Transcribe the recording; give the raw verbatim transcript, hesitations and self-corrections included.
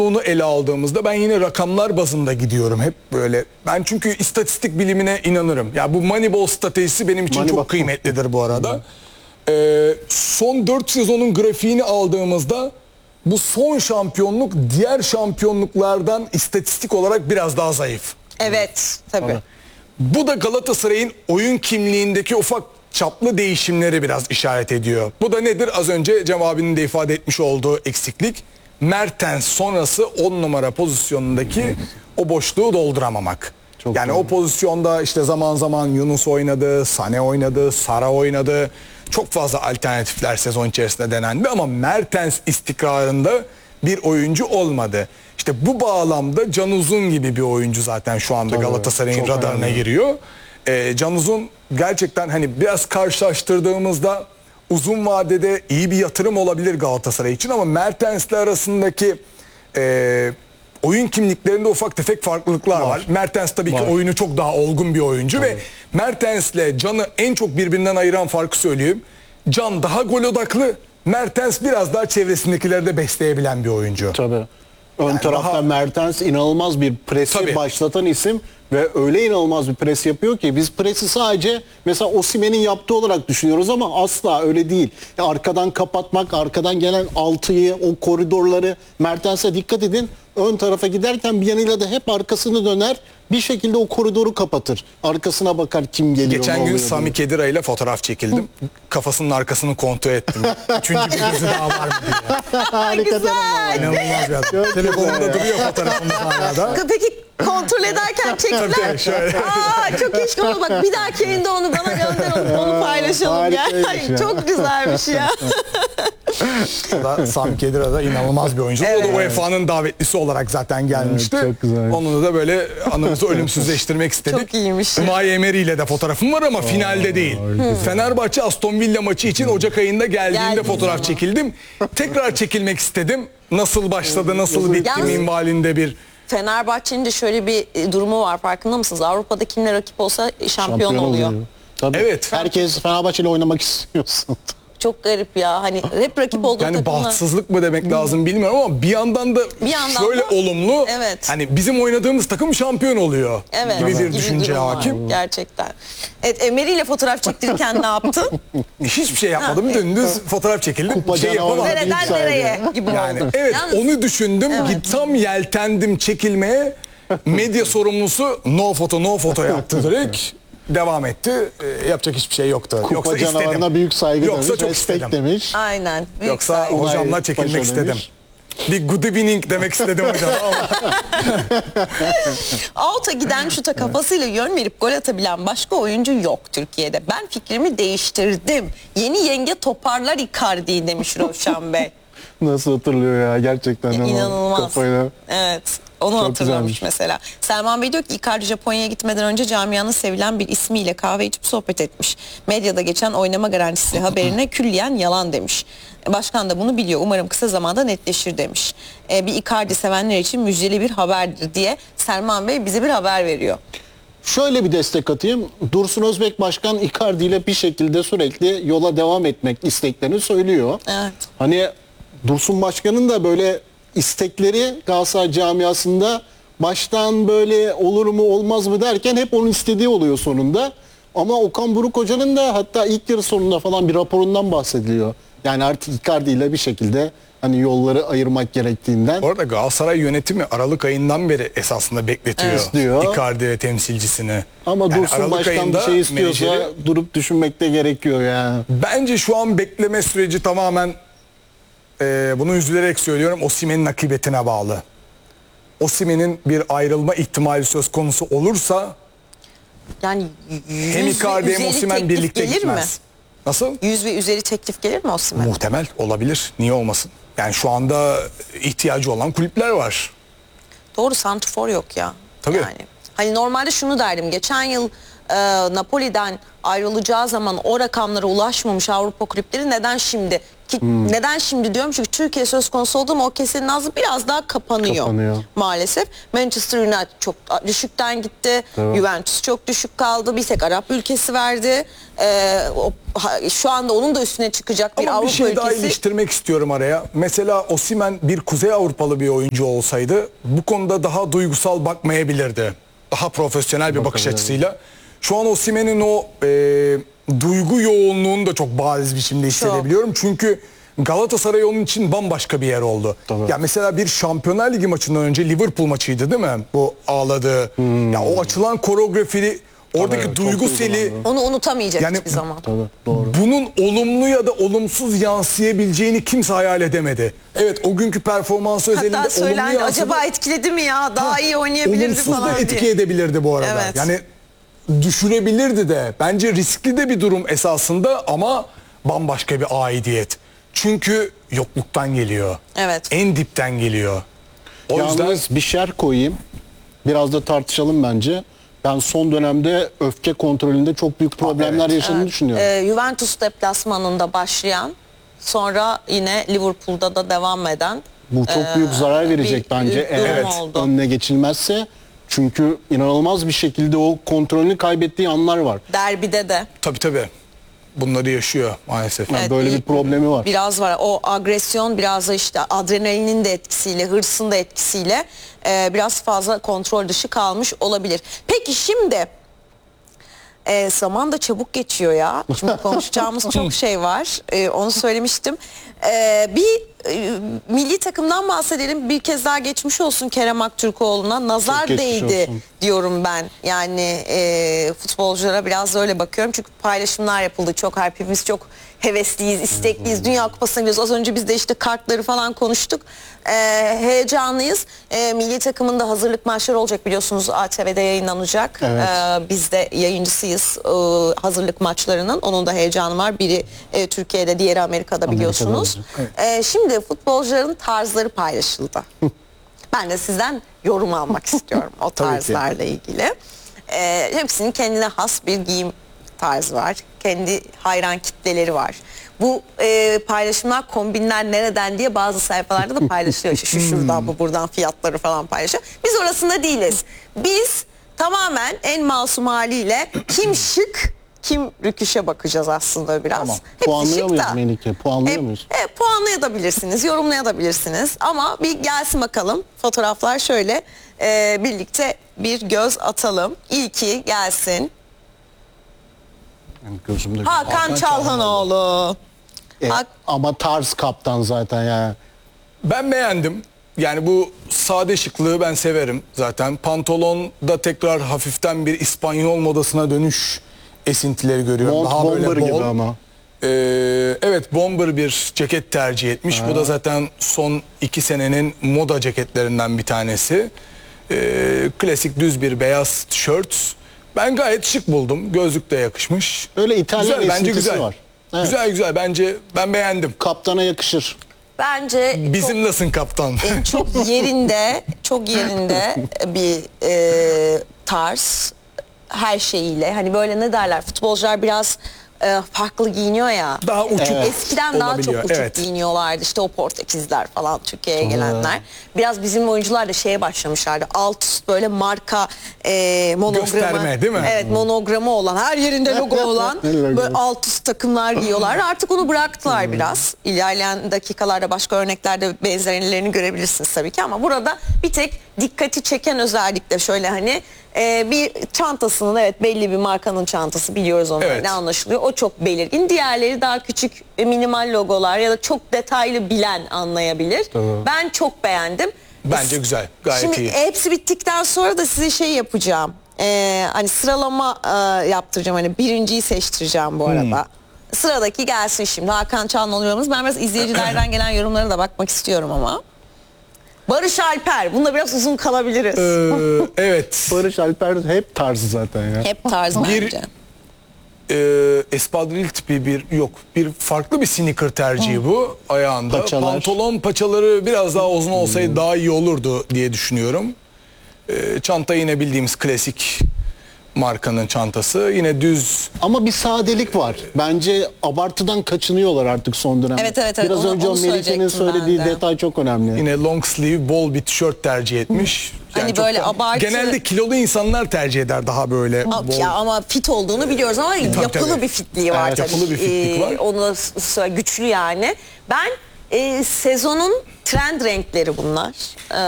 Onu ele aldığımızda ben yine rakamlar bazında gidiyorum hep böyle. Ben çünkü istatistik bilimine inanırım. Ya bu Moneyball stratejisi benim için Moneyball. çok kıymetlidir bu arada. Ee, son dört sezonun grafiğini aldığımızda bu son şampiyonluk diğer şampiyonluklardan istatistik olarak biraz daha zayıf. Evet, tabii. Bu da Galatasaray'ın oyun kimliğindeki ufak çaplı değişimleri biraz işaret ediyor. Bu da nedir? Az önce Cem abinin de ifade etmiş olduğu eksiklik. Mertens sonrası on numara pozisyonundaki o boşluğu dolduramamak. Çok yani doğru. o pozisyonda işte zaman zaman Yunus oynadı, Sane oynadı, Sara oynadı. Çok fazla alternatifler sezon içerisinde denendi ama Mertens istikrarında bir oyuncu olmadı. İşte bu bağlamda Can Uzun gibi bir oyuncu zaten şu anda Tabii, Galatasaray'ın çok radarına önemli. giriyor. Ee, Can Uzun gerçekten hani biraz karşılaştırdığımızda uzun vadede iyi bir yatırım olabilir Galatasaray için ama Mertens'le arasındaki e, oyun kimliklerinde ufak tefek farklılıklar var. Var. Mertens tabii Var. ki oyunu çok daha olgun bir oyuncu ve Mertens'le Can'ı en çok birbirinden ayıran farkı söyleyeyim. Can daha gol odaklı, Mertens biraz daha çevresindekileri de besleyebilen bir oyuncu. Tabii. Ön Yani tarafta daha- Mertens inanılmaz bir presi Tabii. başlatan isim ve öyle inanılmaz bir pres yapıyor ki biz presi sadece mesela Osimhen'in yaptığı olarak düşünüyoruz ama asla öyle değil. Ya arkadan kapatmak, arkadan gelen altıyı, o koridorları Mertens'e dikkat edin. Ön tarafa giderken bir yanıyla da hep arkasını döner. Bir şekilde o koridoru kapatır. Arkasına bakar kim geliyor. Geçen ne gün oluyor Sami diye. Khedira ile fotoğraf çekildim. Kafasının arkasını kontrol ettim. Üçüncü bir gözü daha var mı diye. Harika derim Güzel. İnanılmaz bir adam. Telefonumda duruyor fotoğrafımız hala da. Peki kontrol ederken çekilen... Tabii, şöyle. Aa, çok keşke onu bak bir dahaki yayında onu bana gönder onu, onu paylaşalım ya. Harikaymış ya. Çok güzelmiş ya. O da Sami Khedira da inanılmaz bir oyuncu. O da U E F A'nın davetlisi olarak zaten gelmişti. Evet, çok güzel. Onu da böyle anımızı ölümsüzleştirmek istedik. Çok iyiymiş. Unai Emery ile de fotoğrafım var ama finalde değil. Fenerbahçe Aston Villa maçı için Ocak ayında geldiğimde Geldiği fotoğraf zaman. çekildim. Tekrar çekilmek istedim. Nasıl başladı, nasıl bitti Yalnız- minvalinde bir... Fenerbahçe'nin de şöyle bir e, durumu var, farkında mısınız? Avrupa'da kimle rakip olsa şampiyon, oluyor. Tabii. Evet. Herkes Fenerbahçe ile oynamak istiyorsun. Çok garip ya. Hani hep rakip olduğu Yani takımlar. bahtsızlık mı demek lazım bilmiyorum ama bir yandan da Bir yandan şöyle da- olumlu. Evet. Hani bizim oynadığımız takım şampiyon oluyor Evet, gibi bir gibi düşünce durum var hakim. Gerçekten. Evet, Emery ile fotoğraf çektirirken ne yaptın? Hiçbir şey yapmadım. Ha, Dümdüz fotoğraf çekildim. Kupa şey canavarı. yapamadım. İlk Nereden sahibi. nereye gibi Yani oldu. evet Yalnız- onu düşündüm. Evet. Git tam yeltendim çekilmeye. Medya sorumlusu no foto no foto yaptı direkt. Devam etti. Ee, yapacak hiçbir şey yoktu. Kupa Yoksa canavarına istedim. büyük saygı Yoksa demiş, çok respect istedim. demiş. Aynen. büyük Yoksa saygı. hocamla Olay çekilmek paşa istedim. demiş. Bir good evening demek istedim hocam ama. Out'a giden şuta kafasıyla yön verip gol atabilen başka oyuncu yok Türkiye'de. Ben fikrimi değiştirdim. Yeni yenge toparlar Icardi'yi demiş Rövşen Bey. Nasıl hatırlıyor ya gerçekten. ama İnanılmaz. Kafayla. Evet. Onu Çok hatırlamış güzelmiş. mesela. Selman Bey diyor ki Icardi Japonya'ya gitmeden önce camianın sevilen bir ismiyle kahve içip sohbet etmiş. Medyada geçen oynama garantisi haberine külliyen yalan demiş. Başkan da bunu biliyor. Umarım kısa zamanda netleşir demiş. Ee, bir Icardi sevenler için müjdeli bir haberdir diye Selman Bey bize bir haber veriyor. Şöyle bir destek atayım. Dursun Özbek Başkan Icardi ile bir şekilde sürekli yola devam etmek isteklerini söylüyor. Evet. Hani Dursun Başkan'ın da böyle istekleri Galatasaray camiasında baştan böyle olur mu olmaz mı derken hep onun istediği oluyor sonunda. Ama Okan Buruk Hoca'nın da hatta ilk yarı sonunda falan bir raporundan bahsediliyor. Yani artık Icardi ile bir şekilde hani yolları ayırmak gerektiğinden. Bu arada Galatasaray yönetimi Aralık ayından beri esasında bekletiyor Evet. İstiyor. Icardi ve temsilcisini. Ama Yani Dursun Aralık Başkan bir ayında şey istiyorsa menajeri- durup düşünmek de gerekiyor yani. Bence şu an bekleme süreci tamamen e, bunu üzülerek söylüyorum Osimhen'in akıbetine bağlı. Osimhen'in bir ayrılma ihtimali söz konusu olursa Yani hem yüz ve Icardi hem üzeri Osimhen teklif birlikte gelir gitmez. Nasıl? mi? Yüz ve üzeri teklif gelir mi Osimhen'e? Muhtemel olabilir. Niye olmasın? Yani şu anda ihtiyacı olan kulüpler var. Doğru, santrfor yok ya. Tabii. Yani. Hani normalde şunu derdim. Geçen yıl e, Napoli'den ayrılacağı zaman o rakamlara ulaşmamış Avrupa kulüpleri neden şimdi Ki neden şimdi diyorum? Çünkü Türkiye söz konusu oldu mu o kesenin ağzı biraz daha kapanıyor, Kapanıyor. maalesef. Manchester United çok düşükten gitti. Evet. Juventus çok düşük kaldı. Bir tek Arap ülkesi verdi. Ee, o, ha- şu anda onun da üstüne çıkacak bir Ama Avrupa bir şey daha ülkesi. iliştirmek istiyorum araya. Mesela Osimhen bir Kuzey Avrupalı bir oyuncu olsaydı bu konuda daha duygusal bakmayabilirdi. Daha profesyonel bir bakış açısıyla. Şu an Osimhen'in o e, duygu yoğunluğunu da çok bariz biçimde hissedebiliyorum. Çünkü Galatasaray onun için bambaşka bir yer oldu. Tabii. Ya mesela bir Şampiyonlar Ligi maçından önce Liverpool maçıydı değil mi? Bu ağladığı. Ya o açılan koreografi, oradaki Tabii, çok duygu seli. duygulandı. Onu unutamayacak Yani- hiçbir zaman. Tabii, doğru. Bunun olumlu ya da olumsuz yansıyabileceğini kimse hayal edemedi. Evet, o günkü performansı özelinde Hatta olumlu söylendi yansıdı. acaba etkiledi mi ya? Daha iyi oynayabilirdi Olumsuz falan da diye. etki edebilirdi bu arada. Evet. Yani düşürebilirdi de. Bence riskli de bir durum esasında ama bambaşka bir aidiyet. Çünkü yokluktan geliyor. Evet. En dipten geliyor. O yüzden Yalnız bir şer koyayım. Biraz da tartışalım bence. Ben son dönemde öfke kontrolünde çok büyük problemler evet. yaşadığını düşünüyorum. Ee, Juventus deplasmanında başlayan, sonra yine Liverpool'da da devam eden Bu çok büyük zarar verecek bir bence durum eğer oldu. önüne geçilmezse. Çünkü inanılmaz bir şekilde o kontrolünü kaybettiği anlar var. derbide de. tabii tabii bunları yaşıyor maalesef. Yani böyle bir problemi var. Biraz var. O agresyon biraz da işte adrenalinin de etkisiyle, hırsın da etkisiyle e, biraz fazla kontrol dışı kalmış olabilir. Peki şimdi e, zaman da çabuk geçiyor ya. Şimdi konuşacağımız çok şey var. E, onu söylemiştim. E, bir e, milli takımdan bahsedelim. Bir kez daha geçmiş olsun Kerem Aktürkoğlu'na. Nazar geçmiş değdi olsun. diyorum ben. Yani e, futbolculara biraz da öyle bakıyorum. Çünkü paylaşımlar yapıldı çok. Hepimiz çok hevesliyiz, istekliyiz. Dünya Kupası'na gidiyoruz. Az önce biz de işte kartları falan konuştuk. E, heyecanlıyız. E, milli takımın da hazırlık maçları olacak biliyorsunuz. A T V'de yayınlanacak. Evet. E, biz de yayıncısıyız e, hazırlık maçlarının. Onun da heyecanı var. Biri e, Türkiye'de, diğeri Amerika'da biliyorsunuz. olacak, E, şimdi futbolcuların tarzları paylaşıldı. Ben de sizden yorum almak istiyorum o Tabii ki. tarzlarla ilgili. Ee, hepsinin kendine has bir giyim tarzı var. Kendi hayran kitleleri var. Bu e, paylaşımlar, kombinler nereden diye bazı sayfalarda da paylaşılıyor. İşte şu şuradan bu buradan fiyatları falan paylaşıyor. Biz orasında değiliz. Biz tamamen en masum haliyle kim şık kim rüküşe bakacağız aslında biraz. Tamam. Hepsi Puanlıyor şık muyuz da. Melike? Puanlıyor E, muyuz? e, puanlayabilirsiniz, yorumlayabilirsiniz ama bir gelsin bakalım. Fotoğraflar şöyle, e, birlikte bir göz atalım. İlki gelsin. Yani gözümde. Hakan, Hakan Çalhanoğlu. E, Hak- ama tarz kaptan zaten ya. Ben beğendim. Yani bu sade şıklığı ben severim zaten. Pantolonda tekrar hafiften bir İspanyol modasına dönüş esintileri görüyorum. Mont Daha böyle bomber bol. gibi ama. Ee, evet, bomber bir ceket tercih etmiş. Bu da zaten son iki senenin moda ceketlerinden bir tanesi. Ee, klasik düz bir beyaz tişört. Ben gayet şık buldum. Gözlük de yakışmış. Öyle İtalyan güzel, bence esintisi güzel. var. Evet. Güzel güzel, bence ben beğendim. Kaptana yakışır. Bence Bizim nasıl kaptan? çok, çok yerinde, çok yerinde bir e, tarz her şeyiyle. Hani böyle ne derler, futbolcular biraz e, farklı giyiniyor ya. Daha uçuk Eskiden daha çok olabiliyor, uçuk evet. giyiniyorlardı. İşte o Portekizler falan, Türkiye'ye gelenler. Biraz bizim oyuncular da şeye başlamışlardı. Alt üst böyle marka e, monogramı. Gösterme, değil mi? Evet, monogramı olan, her yerinde logo olan Logo. böyle alt üst takımlar giyiyorlar. Artık onu bıraktılar biraz. İlerleyen dakikalarda başka örneklerde benzerlerini görebilirsiniz tabii ki ama burada bir tek dikkati çeken özellikle şöyle hani e, bir çantasının, evet belli bir markanın çantası, biliyoruz onu, Evet. ne anlaşılıyor. O çok belirgin. Diğerleri daha küçük e, minimal logolar ya da çok detaylı bilen anlayabilir. Tamam. Ben çok beğendim. Bence güzel, gayet Şimdi iyi. hepsi bittikten sonra da size şey yapacağım. Ee, hani sıralama e, yaptıracağım. Hani birinciyi seçtireceğim bu arada. Sıradaki gelsin şimdi. Hakan Çalhanoğlu yorumumuz. Ben biraz izleyicilerden gelen yorumlara da bakmak istiyorum ama. Barış Alper. Bunda biraz uzun kalabiliriz. Ee, evet. Barış Alper hep tarzı zaten ya. Hep tarz Bir- bence. Ee, espadril tipi bir yok. Bir farklı bir sneaker tercihi bu ayağında. Paçalar. Pantolon paçaları biraz daha uzun olsaydı daha iyi olurdu diye düşünüyorum. Ee, çanta yine bildiğimiz klasik markanın çantası. Yine düz. Ama bir sadelik var. Bence abartıdan kaçınıyorlar artık son dönemde. Evet, evet, evet. Biraz Onu- önce onu o Melike'nin söyleyecektim ben söylediği de. detay çok önemli. Yine long sleeve bol bir tişört tercih etmiş. Hani çok böyle da- abartı- Genelde kilolu insanlar tercih eder daha böyle Ab- bol. Ya ama fit olduğunu biliyoruz ama yapılı tabii. bir fitliği var Evet, tabii. yapılı bir fitlik Ee, var. Onu da s- s- güçlü yani. Ben e, sezonun trend renkleri bunlar. Ee,